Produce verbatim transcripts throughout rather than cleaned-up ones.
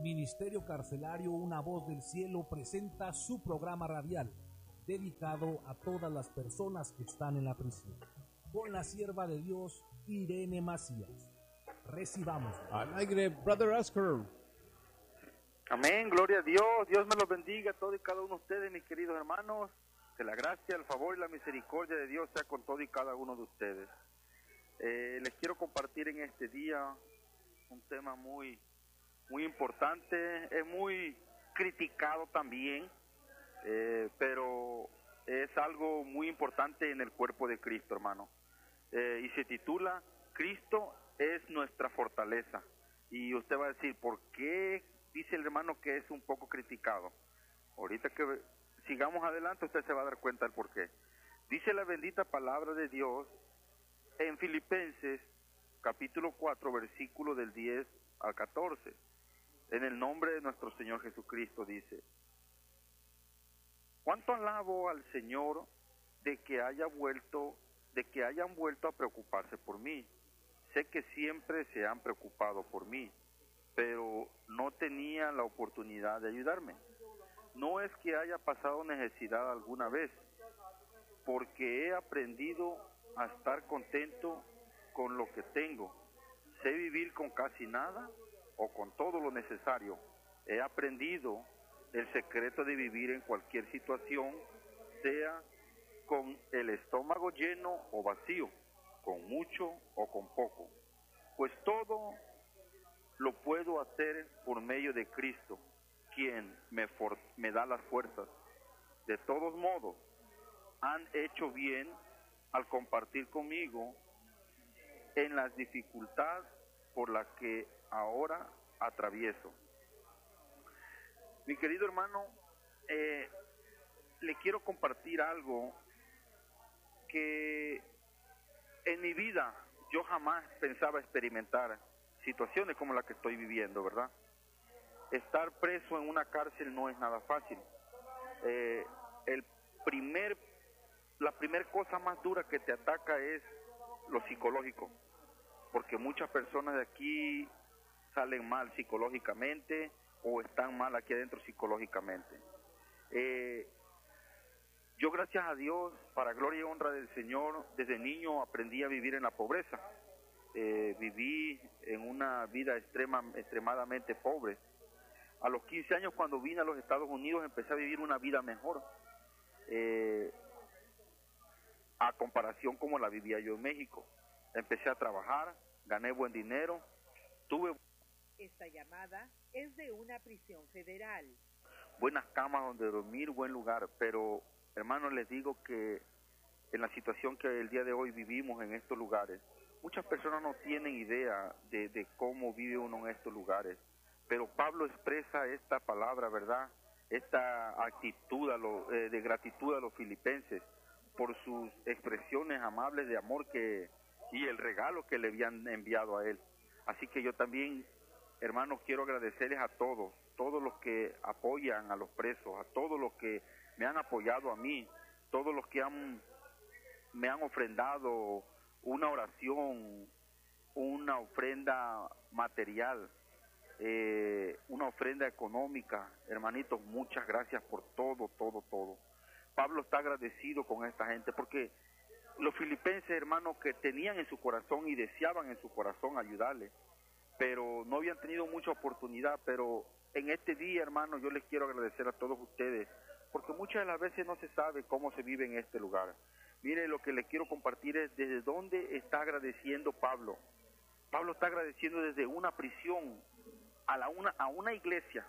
Ministerio Carcelario Una Voz del Cielo presenta su programa radial dedicado a todas las personas que están en la prisión, con la sierva de Dios Irene Macías. Recibamos. Al aire, Brother Oscar. Amén, gloria a Dios. Dios me los bendiga a todos y cada uno de ustedes, mis queridos hermanos. Que la gracia, el favor y la misericordia de Dios sea con todo y cada uno de ustedes. Eh, les quiero compartir en este día un tema muy, muy importante. Es muy criticado también, eh, pero es algo muy importante en el cuerpo de Cristo, hermano. Eh, y se titula Cristo es nuestra fortaleza. Y usted va a decir, ¿por qué dice el hermano que es un poco criticado? Ahorita que sigamos adelante, usted se va a dar cuenta del por qué. Dice la bendita palabra de Dios en Filipenses, capítulo cuatro, versículo del diez al catorce. En el nombre de nuestro Señor Jesucristo dice: ¿Cuánto alabo al Señor de que haya vuelto, de que hayan vuelto a preocuparse por mí? Sé que siempre se han preocupado por mí, pero no tenían la oportunidad de ayudarme. No es que haya pasado necesidad alguna vez, porque he aprendido a estar contento con lo que tengo. Sé vivir con casi nada o con todo lo necesario. He aprendido el secreto de vivir en cualquier situación, sea con el estómago lleno o vacío, con mucho o con poco. Pues todo lo puedo hacer por medio de Cristo, quien me, for me da las fuerzas. De todos modos, han hecho bien al compartir conmigo en las dificultades por las que ahora atravieso. Mi querido hermano, eh, le quiero compartir algo que en mi vida yo jamás pensaba experimentar situaciones como la que estoy viviendo, ¿verdad? Estar preso en una cárcel no es nada fácil. Eh, el primer, la primera cosa más dura que te ataca es lo psicológico, porque muchas personas de aquí salen mal psicológicamente o están mal aquí adentro psicológicamente. Eh, yo, gracias a Dios, para gloria y honra del Señor, desde niño aprendí a vivir en la pobreza. Eh, viví en una vida extrema, extremadamente pobre. A los quince años, cuando vine a los Estados Unidos, empecé a vivir una vida mejor, eh, a comparación como la vivía yo en México. Empecé a trabajar, gané buen dinero, tuve... Esta llamada es de una prisión federal. Buenas camas donde dormir, buen lugar, pero, hermanos, les digo que en la situación que el día de hoy vivimos en estos lugares, muchas personas no tienen idea de, de cómo vive uno en estos lugares. Pero Pablo expresa esta palabra, ¿verdad? Esta actitud a lo, eh, de gratitud a los filipenses por sus expresiones amables de amor que, y el regalo que le habían enviado a él. Así que yo también, hermanos, quiero agradecerles a todos, todos los que apoyan a los presos, a todos los que me han apoyado a mí, todos los que han, me han ofrendado una oración, una ofrenda material, Eh, una ofrenda económica. Hermanitos, muchas gracias por todo, todo, todo. Pablo está agradecido con esta gente porque los filipenses, hermanos, que tenían en su corazón y deseaban en su corazón ayudarles, pero no habían tenido mucha oportunidad. Pero en este día, hermanos, yo les quiero agradecer a todos ustedes, porque muchas de las veces no se sabe cómo se vive en este lugar. Mire, lo que les quiero compartir es desde dónde está agradeciendo Pablo. Pablo está agradeciendo desde una prisión a, la una, a una iglesia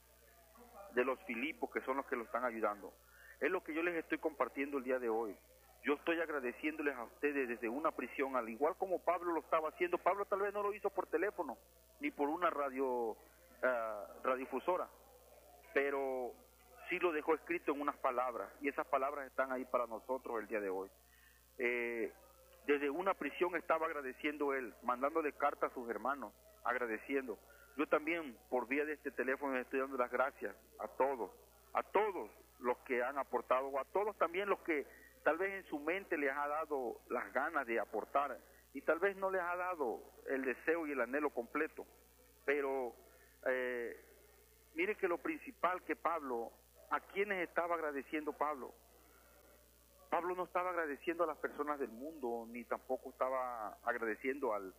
de los Filipos, que son los que lo están ayudando. Es lo que yo les estoy compartiendo el día de hoy. Yo estoy agradeciéndoles a ustedes desde una prisión, al igual como Pablo lo estaba haciendo. Pablo tal vez no lo hizo por teléfono, ni por una radio, uh, radiodifusora, pero sí lo dejó escrito en unas palabras, y esas palabras están ahí para nosotros el día de hoy. Eh, desde una prisión estaba agradeciendo él, mandándole cartas a sus hermanos, agradeciendo. Yo también, por vía de este teléfono, les estoy dando las gracias a todos, a todos los que han aportado, o a todos también los que tal vez en su mente les ha dado las ganas de aportar, y tal vez no les ha dado el deseo y el anhelo completo, pero eh, mire que lo principal que Pablo, ¿a quiénes estaba agradeciendo Pablo? Pablo no estaba agradeciendo a las personas del mundo, ni tampoco estaba agradeciendo al,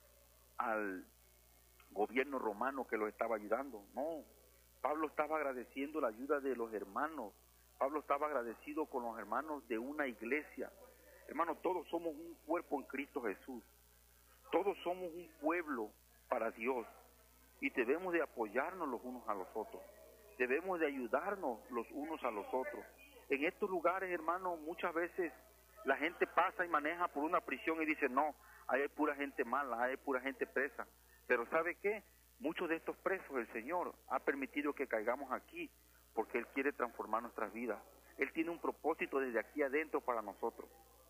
al gobierno romano que lo estaba ayudando. No, Pablo estaba agradeciendo la ayuda de los hermanos. Pablo estaba agradecido con los hermanos de una iglesia. Hermanos, todos somos un cuerpo en Cristo Jesús. Todos somos un pueblo para Dios. Y debemos de apoyarnos los unos a los otros. Debemos de ayudarnos los unos a los otros. En estos lugares, hermanos, muchas veces la gente pasa y maneja por una prisión y dice, no, ahí hay pura gente mala, ahí hay pura gente presa. Pero ¿sabe qué? Muchos de estos presos el Señor ha permitido que caigamos aquí porque Él quiere transformar nuestras vidas. Él tiene un propósito desde aquí adentro para nosotros.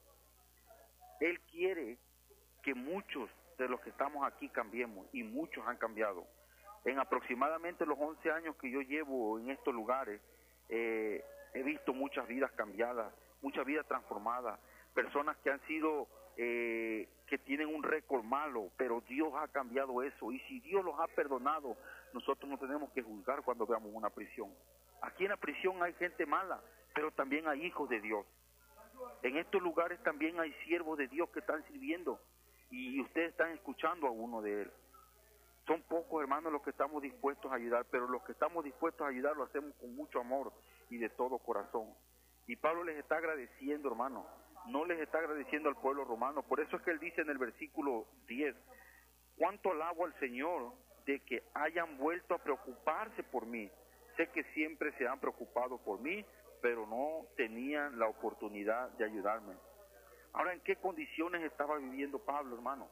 Él quiere que muchos de los que estamos aquí cambiemos, y muchos han cambiado. En aproximadamente los once años que yo llevo en estos lugares, eh, he visto muchas vidas cambiadas, muchas vidas transformadas, personas que han sido, eh, que tienen un récord malo, pero Dios ha cambiado eso. Y si Dios los ha perdonado, nosotros no tenemos que juzgar cuando veamos una prisión. Aquí en la prisión hay gente mala, pero también hay hijos de Dios. En estos lugares también hay siervos de Dios que están sirviendo, y ustedes están escuchando a uno de él. Son pocos, hermanos, los que estamos dispuestos a ayudar, pero los que estamos dispuestos a ayudar lo hacemos con mucho amor y de todo corazón. Y Pablo les está agradeciendo, hermano, no les está agradeciendo al pueblo romano. Por eso es que él dice en el versículo diez, cuánto alabo al Señor de que hayan vuelto a preocuparse por mí. Sé que siempre se han preocupado por mí, pero no tenían la oportunidad de ayudarme. Ahora, ¿en qué condiciones estaba viviendo Pablo, hermano?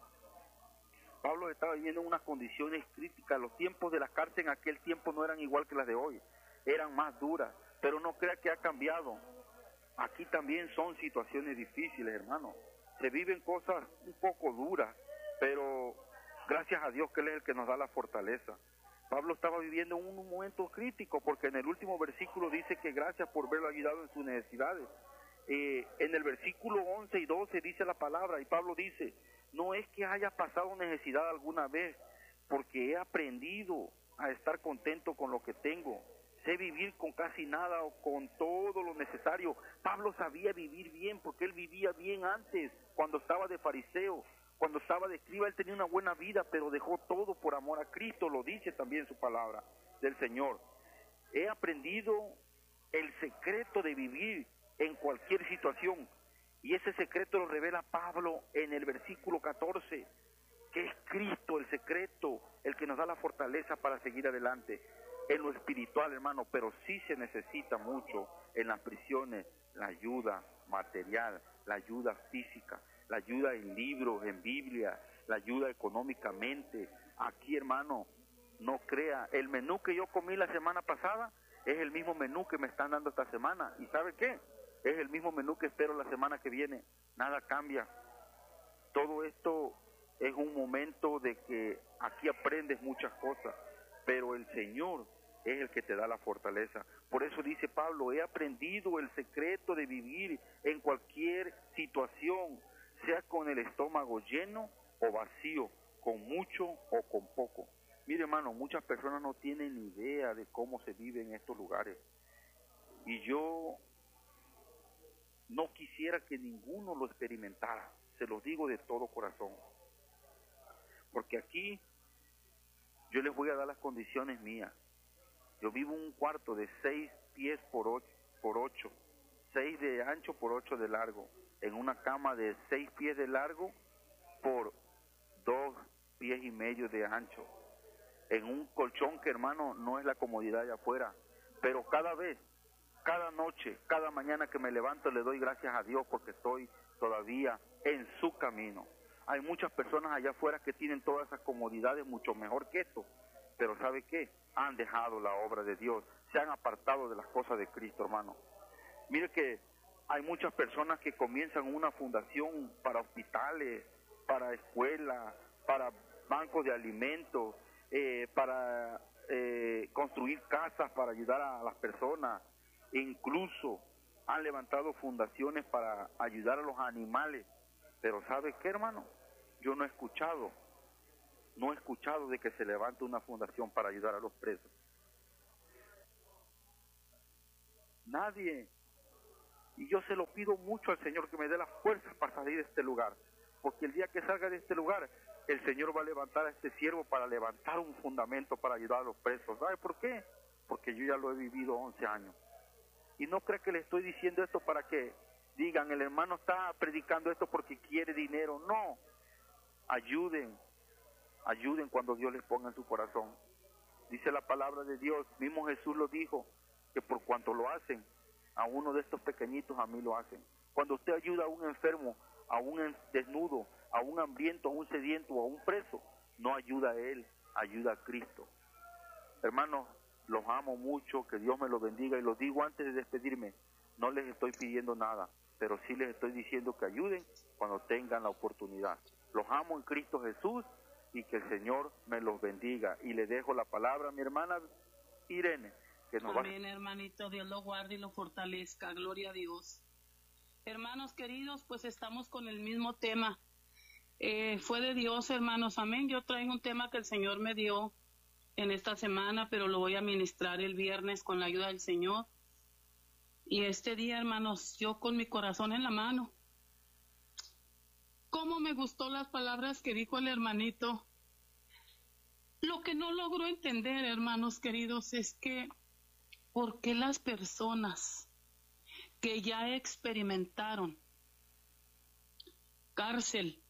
Pablo estaba viviendo en unas condiciones críticas. Los tiempos de la cárcel en aquel tiempo no eran igual que las de hoy, eran más duras, pero no crea que ha cambiado. Aquí también son situaciones difíciles, hermano. Se viven cosas un poco duras, pero gracias a Dios que Él es el que nos da la fortaleza. Pablo estaba viviendo en un momento crítico, porque en el último versículo dice que gracias por verlo ayudado en sus necesidades. Eh, en el versículo once y doce dice la palabra, y Pablo dice, no es que haya pasado necesidad alguna vez, porque he aprendido a estar contento con lo que tengo. Sé vivir con casi nada o con todo lo necesario. Pablo sabía vivir bien, porque él vivía bien antes, cuando estaba de fariseo, cuando estaba de escriba. Él tenía una buena vida, pero dejó todo por amor a Cristo, lo dice también su palabra del Señor. He aprendido el secreto de vivir en cualquier situación, y ese secreto lo revela Pablo en el versículo catorce, que es Cristo el secreto, el que nos da la fortaleza para seguir adelante en lo espiritual, hermano. Pero sí se necesita mucho en las prisiones la ayuda material, la ayuda física, la ayuda en libros, en Biblia, la ayuda económicamente. Aquí, hermano, no crea, el menú que yo comí la semana pasada es el mismo menú que me están dando esta semana, y ¿sabe qué? Es el mismo menú que espero la semana que viene. Nada cambia. Todo esto es un momento de que aquí aprendes muchas cosas, pero el Señor es el que te da la fortaleza. Por eso dice Pablo, he aprendido el secreto de vivir en cualquier situación, sea con el estómago lleno o vacío, con mucho o con poco. Mire, hermano, muchas personas no tienen ni idea de cómo se vive en estos lugares. Y yo no quisiera que ninguno lo experimentara, se los digo de todo corazón. Porque aquí yo les voy a dar las condiciones mías. Yo vivo en un cuarto de seis pies por ocho, por ocho, seis de ancho por ocho de largo, en una cama de seis pies de largo por dos pies y medio de ancho, en un colchón que, hermano, no es la comodidad de afuera, pero cada vez, cada noche, cada mañana que me levanto le doy gracias a Dios porque estoy todavía en su camino. Hay muchas personas allá afuera que tienen todas esas comodidades mucho mejor que esto, pero ¿sabe qué? Han dejado la obra de Dios, se han apartado de las cosas de Cristo, hermano. Mire que hay muchas personas que comienzan una fundación para hospitales, para escuelas, para bancos de alimentos, eh, para eh, construir casas para ayudar a las personas. E incluso han levantado fundaciones para ayudar a los animales. Pero ¿sabe qué, hermano? Yo no he escuchado, no he escuchado de que se levante una fundación para ayudar a los presos. Nadie. Y yo se lo pido mucho al Señor que me dé las fuerzas para salir de este lugar. Porque el día que salga de este lugar, el Señor va a levantar a este siervo para levantar un fundamento para ayudar a los presos. ¿Sabe por qué? Porque yo ya lo he vivido once años. Y no creo que le estoy diciendo esto para que digan, el hermano está predicando esto porque quiere dinero. No. Ayuden. Ayuden cuando Dios les ponga en su corazón. Dice la palabra de Dios, mismo Jesús lo dijo, que por cuanto lo hacen, a uno de estos pequeñitos a mí lo hacen. Cuando usted ayuda a un enfermo, a un desnudo, a un hambriento, a un sediento, a un preso, no ayuda a él, ayuda a Cristo. Hermanos, los amo mucho, que Dios me los bendiga, y los digo antes de despedirme, no les estoy pidiendo nada, pero sí les estoy diciendo que ayuden cuando tengan la oportunidad. Los amo en Cristo Jesús, y que el Señor me los bendiga. Y le dejo la palabra a mi hermana Irene, que nos Amén, va... hermanito, Dios lo guarde y lo fortalezca, gloria a Dios. Hermanos queridos, pues estamos con el mismo tema. Eh, fue de Dios, hermanos, amén. Yo traigo un tema que el Señor me dio en esta semana, pero lo voy a ministrar el viernes con la ayuda del Señor. Y este día, hermanos, yo con mi corazón en la mano, cómo me gustó las palabras que dijo el hermanito. Lo que no logro entender, hermanos queridos, es que ¿por qué las personas que ya experimentaron cárcel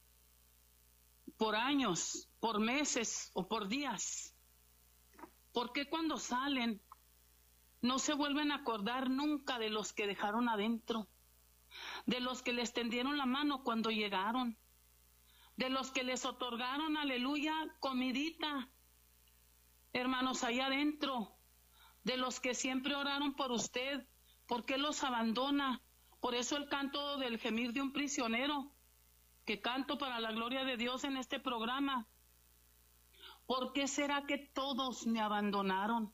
por años, por meses o por días, por qué cuando salen no se vuelven a acordar nunca de los que dejaron adentro? De los que les tendieron la mano cuando llegaron, de los que les otorgaron, aleluya, comidita, hermanos, allá adentro, de los que siempre oraron por usted. ¿Por qué los abandona? Por eso el canto del gemir de un prisionero, que canto para la gloria de Dios en este programa. ¿Por qué será que todos me abandonaron?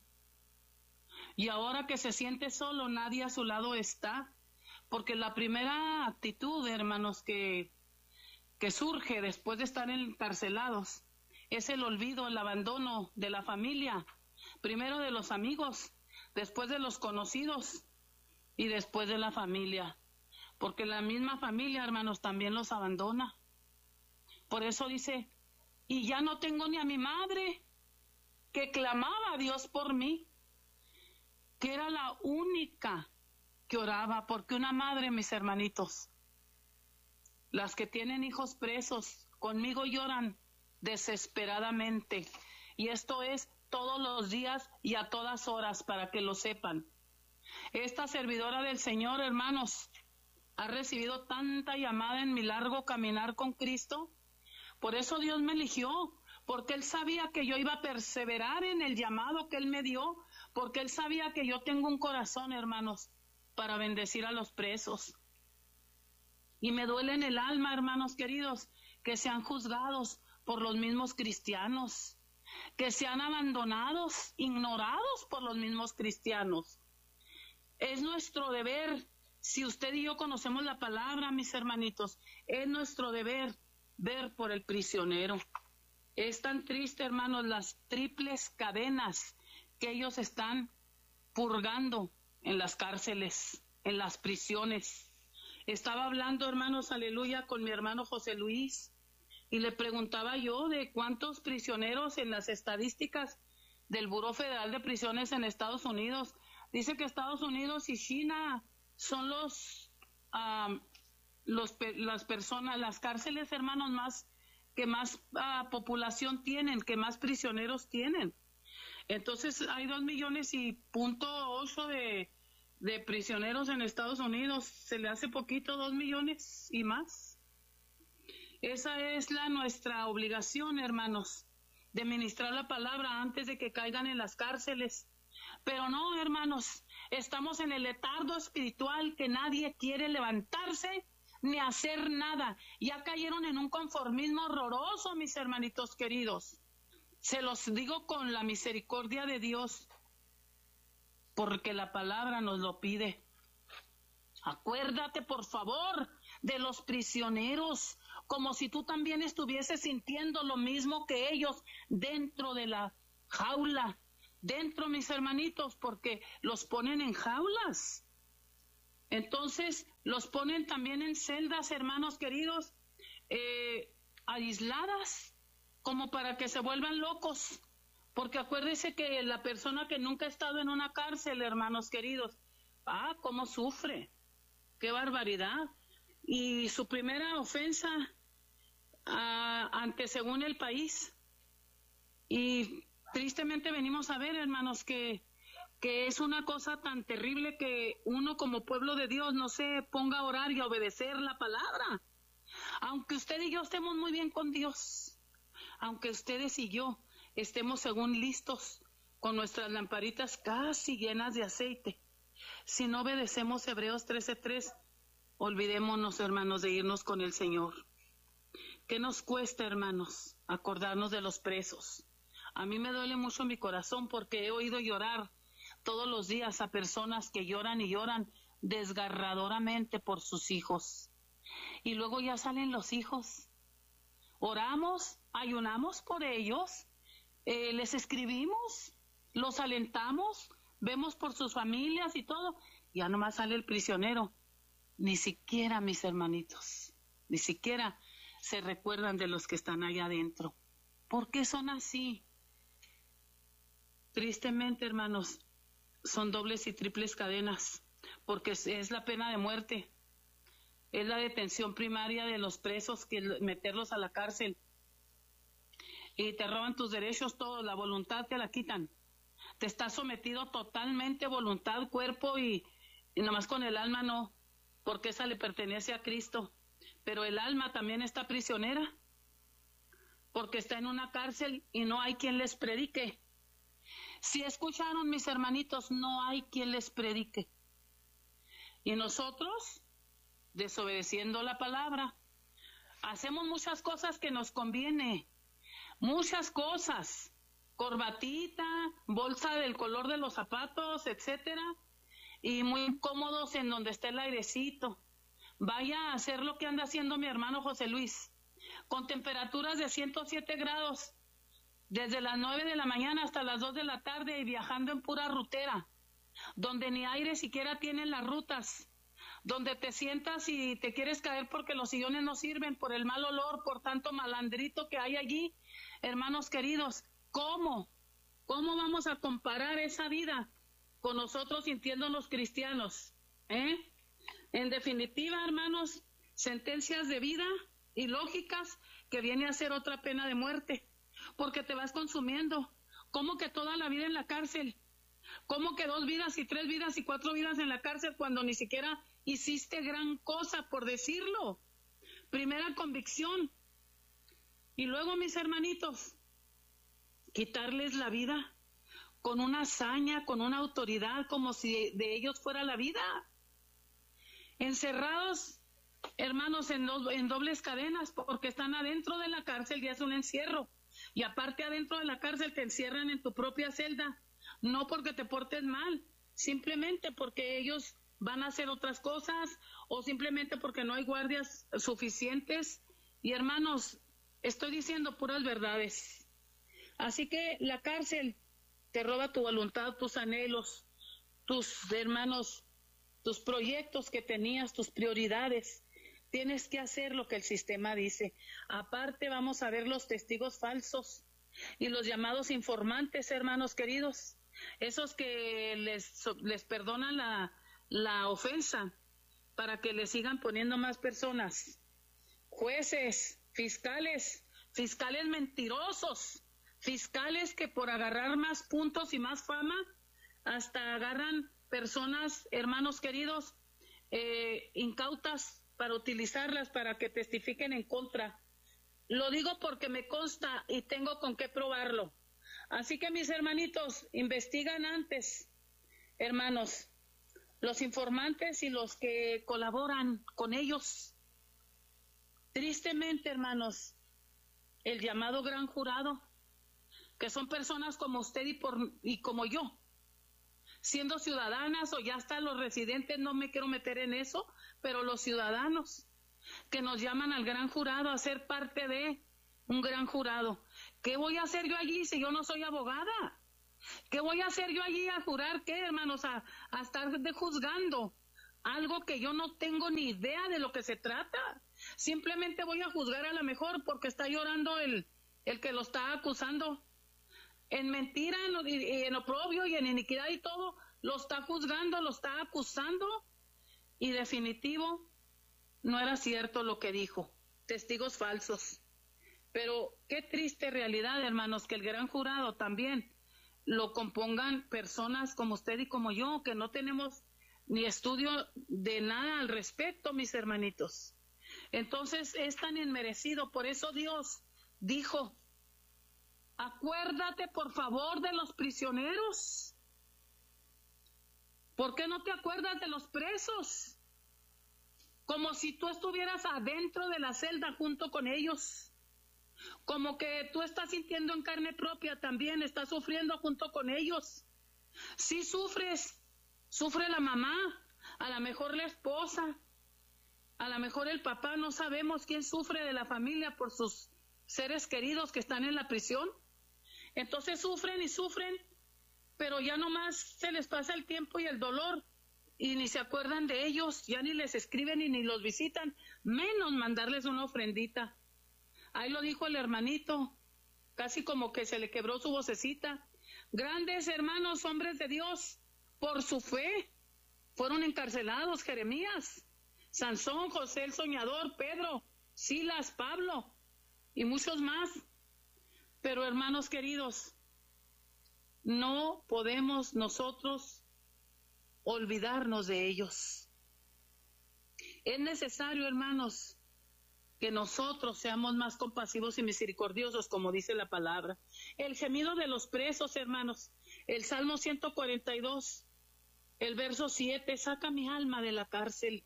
Y ahora que se siente solo, nadie a su lado está. Porque la primera actitud, hermanos, que, que surge después de estar encarcelados es el olvido, el abandono de la familia. Primero de los amigos, después de los conocidos y después de la familia. Porque la misma familia, hermanos, también los abandona. Por eso dice, y ya no tengo ni a mi madre, que clamaba a Dios por mí, que era la única que oraba, porque una madre, mis hermanitos, las que tienen hijos presos, conmigo lloran desesperadamente, y esto es todos los días y a todas horas, para que lo sepan. Esta servidora del Señor, hermanos, ha recibido tanta llamada en mi largo caminar con Cristo. Por eso Dios me eligió, porque Él sabía que yo iba a perseverar en el llamado que Él me dio, porque Él sabía que yo tengo un corazón, hermanos, para bendecir a los presos. Y me duele en el alma, hermanos queridos, que sean juzgados por los mismos cristianos, que sean abandonados, ignorados por los mismos cristianos. Es nuestro deber, si usted y yo conocemos la palabra, mis hermanitos, es nuestro deber ver por el prisionero. Es tan triste, hermanos, las triples cadenas que ellos están purgando en las cárceles, en las prisiones. Estaba hablando, hermanos, aleluya, con mi hermano José Luis, y le preguntaba yo de cuántos prisioneros en las estadísticas del Buró Federal de Prisiones en Estados Unidos. Dice que Estados Unidos y China son los, um, los las personas, las cárceles, hermanos, más que más uh, población tienen, que más prisioneros tienen. Entonces hay dos millones y punto ocho de, de prisioneros en Estados Unidos. Se le hace poquito, dos millones y más. Esa es la nuestra obligación, hermanos, de ministrar la palabra antes de que caigan en las cárceles. Pero no, hermanos, estamos en el letargo espiritual que nadie quiere levantarse ni hacer nada. Ya cayeron en un conformismo horroroso, mis hermanitos queridos. Se los digo con la misericordia de Dios, porque la palabra nos lo pide. Acuérdate, por favor, de los prisioneros, como si tú también estuvieses sintiendo lo mismo que ellos dentro de la jaula, dentro, mis hermanitos, porque los ponen en jaulas. Entonces, los ponen también en celdas, hermanos queridos, eh, aisladas, como para que se vuelvan locos. Porque acuérdese que la persona que nunca ha estado en una cárcel, hermanos queridos, ah, cómo sufre, qué barbaridad. Y su primera ofensa ah, ante según el país. Y tristemente venimos a ver, hermanos, que, que es una cosa tan terrible que uno como pueblo de Dios no se ponga a orar y a obedecer la palabra. Aunque usted y yo estemos muy bien con Dios, aunque ustedes y yo estemos según listos, con nuestras lamparitas casi llenas de aceite, si no obedecemos Hebreos trece tres, olvidémonos, hermanos, de irnos con el Señor. ¿Qué nos cuesta, hermanos, acordarnos de los presos? A mí me duele mucho mi corazón porque he oído llorar todos los días a personas que lloran y lloran desgarradoramente por sus hijos. Y luego ya salen los hijos. Oramos, ayunamos por ellos, eh, les escribimos, los alentamos, vemos por sus familias y todo. Ya nomás sale el prisionero. Ni siquiera, mis hermanitos, ni siquiera se recuerdan de los que están allá adentro. ¿Por qué son así? Tristemente, hermanos, son dobles y triples cadenas, porque es la pena de muerte, es la detención primaria de los presos, que meterlos a la cárcel, y te roban tus derechos todos, la voluntad te la quitan, te estás sometido totalmente, voluntad, cuerpo, y, y nomás con el alma no, porque esa le pertenece a Cristo, pero el alma también está prisionera, porque está en una cárcel y no hay quien les predique. Si escucharon, mis hermanitos, no hay quien les predique. Y nosotros, desobedeciendo la palabra, hacemos muchas cosas que nos conviene, muchas cosas, corbatita, bolsa del color de los zapatos, etcétera, y muy cómodos en donde está el airecito. Vaya a hacer lo que anda haciendo mi hermano José Luis, con temperaturas de ciento siete grados, desde las nueve de la mañana hasta las dos de la tarde, y viajando en pura rutera, donde ni aire siquiera tienen las rutas, donde te sientas y te quieres caer porque los sillones no sirven por el mal olor, por tanto malandrito que hay allí. Hermanos queridos, ¿cómo? ¿Cómo vamos a comparar esa vida con nosotros sintiéndonos cristianos? ¿Eh? En definitiva, hermanos, sentencias de vida ilógicas que viene a ser otra pena de muerte, porque te vas consumiendo. ¿Cómo que toda la vida en la cárcel? ¿Cómo que dos vidas y tres vidas y cuatro vidas en la cárcel cuando ni siquiera hiciste gran cosa, por decirlo? Primera convicción. Y luego, mis hermanitos, quitarles la vida con una hazaña, con una autoridad, como si de ellos fuera la vida. Encerrados, hermanos, en, do, en dobles cadenas, porque están adentro de la cárcel y es un encierro. Y aparte, adentro de la cárcel te encierran en tu propia celda, no porque te portes mal, simplemente porque ellos van a hacer otras cosas, o simplemente porque no hay guardias suficientes. Y hermanos, estoy diciendo puras verdades. Así que la cárcel te roba tu voluntad, tus anhelos, tus hermanos, tus proyectos que tenías, tus prioridades. Tienes que hacer lo que el sistema dice. Aparte, vamos a ver los testigos falsos y los llamados informantes, hermanos queridos, esos que les, les perdonan la, la ofensa para que le sigan poniendo más personas. Jueces, fiscales, fiscales mentirosos, fiscales que por agarrar más puntos y más fama, hasta agarran personas, hermanos queridos, eh, incautas, para utilizarlas para que testifiquen en contra. Lo digo porque me consta y tengo con qué probarlo. Así que, mis hermanitos, investigan antes, hermanos, los informantes y los que colaboran con ellos. Tristemente, hermanos, el llamado gran jurado, que son personas como usted y, por, y como yo, siendo ciudadanas o ya hasta los residentes, no me quiero meter en eso, pero los ciudadanos que nos llaman al gran jurado a ser parte de un gran jurado. ¿Qué voy a hacer yo allí si yo no soy abogada? ¿Qué voy a hacer yo allí a jurar qué, hermanos? A, a estar de juzgando algo que yo no tengo ni idea de lo que se trata. Simplemente voy a juzgar a lo mejor porque está llorando el, el que lo está acusando. En mentira, en, en oprobio y en iniquidad y todo, lo está juzgando, lo está acusando. Y definitivo, no era cierto lo que dijo. Testigos falsos. Pero qué triste realidad, hermanos, que el gran jurado también lo compongan personas como usted y como yo, que no tenemos ni estudio de nada al respecto, mis hermanitos. Entonces es tan inmerecido. Por eso Dios dijo, acuérdate por favor de los prisioneros. ¿Por qué no te acuerdas de los presos? Como si tú estuvieras adentro de la celda junto con ellos. Como que tú estás sintiendo en carne propia también, estás sufriendo junto con ellos. Si sufres, sufre la mamá, a lo mejor la esposa, a lo mejor el papá, no sabemos quién sufre de la familia por sus seres queridos que están en la prisión. Entonces sufren y sufren, pero ya nomás se les pasa el tiempo y el dolor y ni se acuerdan de ellos, ya ni les escriben y ni los visitan, menos mandarles una ofrendita. Ahí lo dijo el hermanito, casi como que se le quebró su vocecita. Grandes hermanos, hombres de Dios, por su fe, fueron encarcelados. Jeremías, Sansón, José el soñador, Pedro, Silas, Pablo y muchos más. Pero hermanos queridos, no podemos nosotros olvidarnos de ellos. Es necesario, hermanos, que nosotros seamos más compasivos y misericordiosos, como dice la palabra. El gemido de los presos, hermanos, el Salmo ciento cuarenta y dos, el verso siete, saca mi alma de la cárcel.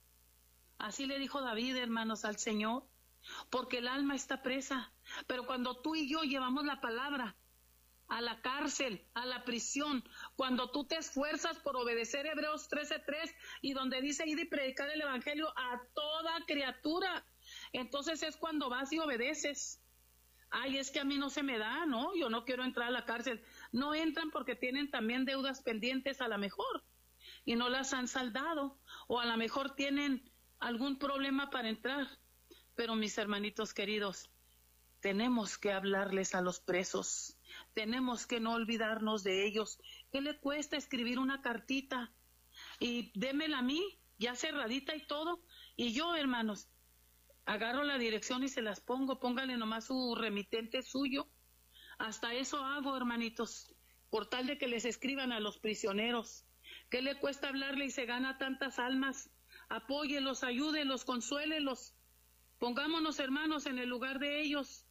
Así le dijo David, hermanos, al Señor, porque el alma está presa. Pero cuando tú y yo llevamos la palabra a la cárcel, a la prisión, cuando tú te esfuerzas por obedecer Hebreos trece tres, y donde dice ir y predicar el evangelio a toda criatura, entonces es cuando vas y obedeces. Ay, es que a mí no se me da, no, yo no quiero entrar a la cárcel. No entran porque tienen también deudas pendientes a lo mejor y no las han saldado, o a lo mejor tienen algún problema para entrar. Pero mis hermanitos queridos, tenemos que hablarles a los presos, tenemos que no olvidarnos de ellos. ¿Qué le cuesta escribir una cartita? Y démela a mí, ya cerradita y todo, y yo, hermanos, agarro la dirección y se las pongo, póngale nomás su remitente suyo. Hasta eso hago, hermanitos, por tal de que les escriban a los prisioneros. ¿Qué le cuesta hablarle y se gana tantas almas? Apóyelos, ayúdelos, consuélelos. Pongámonos, hermanos, en el lugar de ellos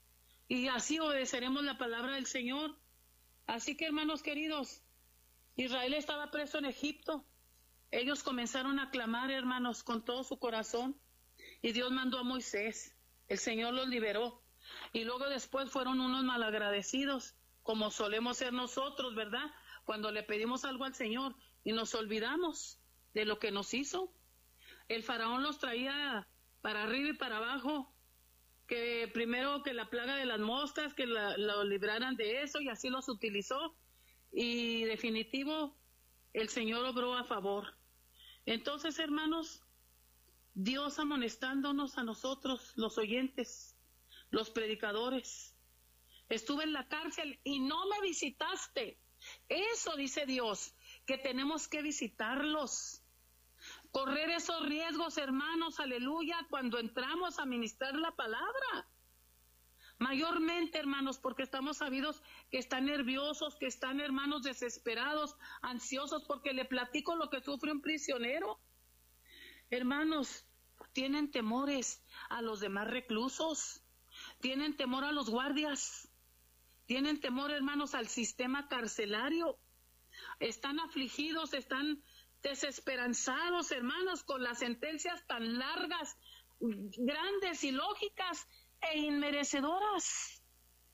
y así obedeceremos la palabra del Señor. Así que, hermanos queridos, Israel estaba preso en Egipto. Ellos comenzaron a clamar, hermanos, con todo su corazón. Y Dios mandó a Moisés, el Señor los liberó. Y luego después fueron unos malagradecidos, como solemos ser nosotros, ¿verdad? Cuando le pedimos algo al Señor y nos olvidamos de lo que nos hizo. El faraón los traía para arriba y para abajo, que primero que la plaga de las moscas, que la, lo libraran de eso, y así los utilizó. Y definitivo, el Señor obró a favor. Entonces, hermanos, Dios amonestándonos a nosotros, los oyentes, los predicadores. Estuve en la cárcel y no me visitaste. Eso dice Dios, que tenemos que visitarlos. Correr esos riesgos, hermanos, aleluya, cuando entramos a ministrar la palabra. Mayormente, hermanos, porque estamos sabidos que están nerviosos, que están, hermanos, desesperados, ansiosos, porque le platico lo que sufre un prisionero. Hermanos, tienen temores a los demás reclusos, tienen temor a los guardias, tienen temor, hermanos, al sistema carcelario. Están afligidos, están desesperanzados, hermanos, con las sentencias tan largas, grandes y lógicas e inmerecedoras.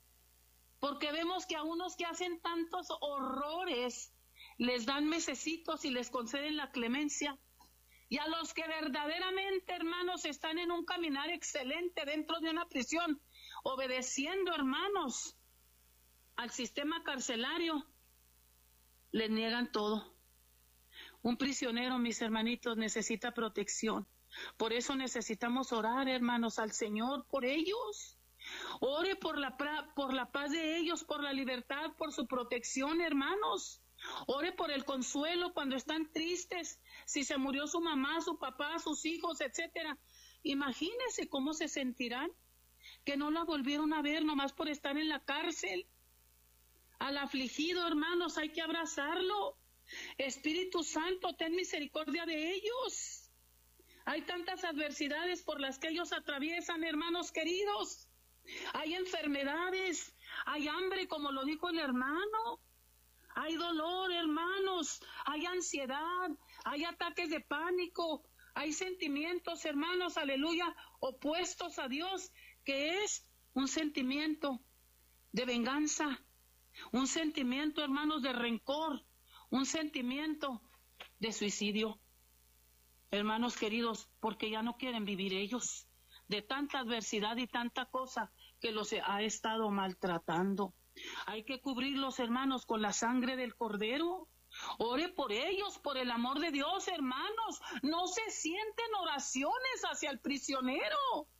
Porque vemos que a unos que hacen tantos horrores les dan mesecitos y les conceden la clemencia. Y a los que verdaderamente, hermanos, están en un caminar excelente dentro de una prisión, obedeciendo, hermanos, al sistema carcelario, les niegan todo. Un prisionero, mis hermanitos, necesita protección. Por eso necesitamos orar, hermanos, al Señor por ellos. Ore por la, por la paz de ellos, por la libertad, por su protección, hermanos. Ore por el consuelo cuando están tristes, si se murió su mamá, su papá, sus hijos, etcétera. Imagínense cómo se sentirán, que no la volvieron a ver nomás por estar en la cárcel. Al afligido, hermanos, hay que abrazarlo. Espíritu Santo, ten misericordia de ellos. Hay tantas adversidades por las que ellos atraviesan, hermanos queridos. Hay enfermedades, hay hambre, como lo dijo el hermano. Hay dolor, hermanos, hay ansiedad, hay ataques de pánico, hay sentimientos, hermanos, aleluya, opuestos a Dios, que es un sentimiento de venganza, un sentimiento, hermanos, de rencor, un sentimiento de suicidio. Hermanos queridos, porque ya no quieren vivir ellos, de tanta adversidad y tanta cosa que los ha estado maltratando. Hay que cubrirlos, hermanos, con la sangre del Cordero. Ore por ellos, por el amor de Dios, hermanos. No se sienten oraciones hacia el prisionero.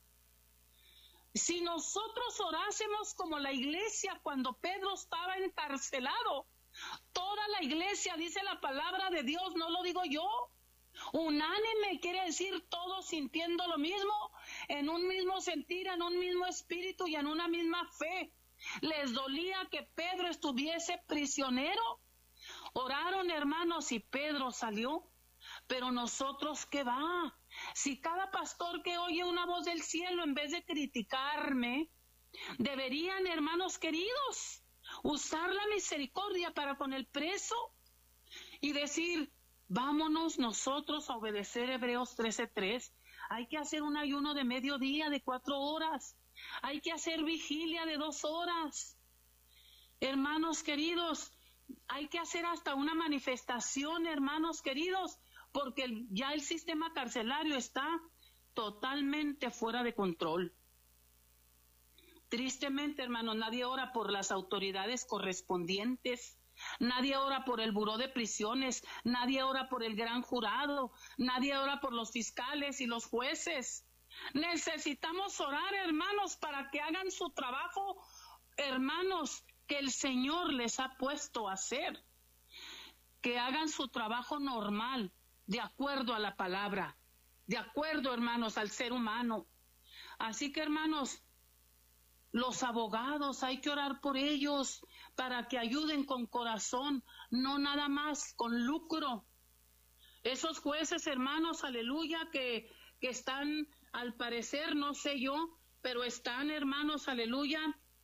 Si nosotros orásemos como la iglesia cuando Pedro estaba encarcelado, toda la iglesia, dice la palabra de Dios, no lo digo yo, unánime quiere decir todos sintiendo lo mismo, en un mismo sentir, en un mismo espíritu y en una misma fe. Les dolía que Pedro estuviese prisionero. Oraron, hermanos, y Pedro salió. Pero nosotros, ¿qué va? Si cada pastor que oye una voz del cielo, en vez de criticarme, deberían, hermanos queridos, usar la misericordia para con el preso y decir, vámonos nosotros a obedecer Hebreos trece tres. Hay que hacer un ayuno de mediodía de cuatro horas. Hay que hacer vigilia de dos horas. Hermanos queridos, hay que hacer hasta una manifestación, hermanos queridos, porque el, ya el sistema carcelario está totalmente fuera de control. Tristemente, hermanos, nadie ora por las autoridades correspondientes. Nadie ora por el buró de prisiones, nadie ora por el gran jurado, nadie ora por los fiscales y los jueces. Necesitamos orar, hermanos, para que hagan su trabajo, hermanos, que el Señor les ha puesto a hacer. Que hagan su trabajo normal, de acuerdo a la palabra, de acuerdo, hermanos, al ser humano. Así que, hermanos, los abogados, hay que orar por ellos para que ayuden con corazón, no nada más con lucro. Esos jueces, hermanos, aleluya, que, que están, al parecer, no sé yo, pero están, hermanos, aleluya,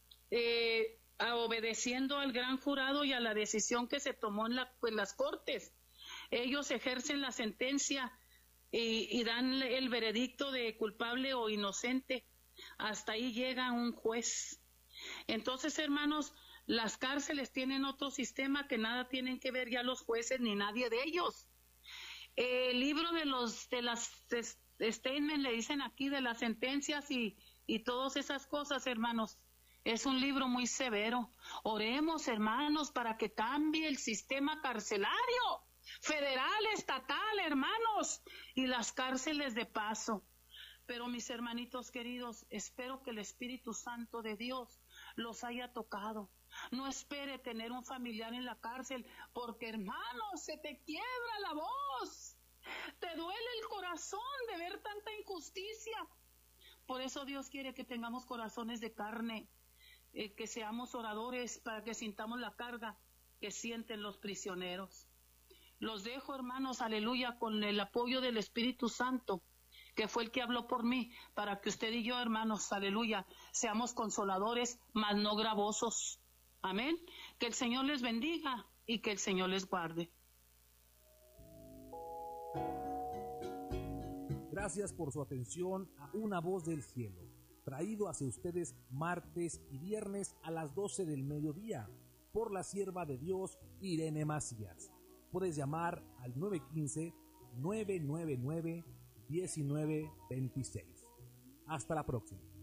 eh, obedeciendo al gran jurado y a la decisión que se tomó en, la, en las cortes. Ellos ejercen la sentencia y, y dan el veredicto de culpable o inocente. Hasta ahí llega un juez. Entonces, hermanos, las cárceles tienen otro sistema que nada tienen que ver ya los jueces ni nadie de ellos. El libro de los de las statements, le dicen aquí, de las sentencias y, y todas esas cosas, hermanos, es un libro muy severo. Oremos, hermanos, para que cambie el sistema carcelario, federal, estatal, hermanos, y las cárceles de paso. Pero mis hermanitos queridos, espero que el Espíritu Santo de Dios los haya tocado. No espere tener un familiar en la cárcel, porque, hermanos, se te quiebra la voz. Te duele el corazón de ver tanta injusticia. Por eso Dios quiere que tengamos corazones de carne, eh, que seamos oradores para que sintamos la carga que sienten los prisioneros. Los dejo, hermanos, aleluya, con el apoyo del Espíritu Santo, que fue el que habló por mí, para que usted y yo, hermanos, aleluya, seamos consoladores, mas no gravosos. Amén. Que el Señor les bendiga y que el Señor les guarde. Gracias por su atención a Una Voz del Cielo, traído hacia ustedes martes y viernes a las doce del mediodía, por la sierva de Dios Irene Macías. Puedes llamar al nueve uno cinco, nueve nueve nueve, uno nueve dos seis. Hasta la próxima.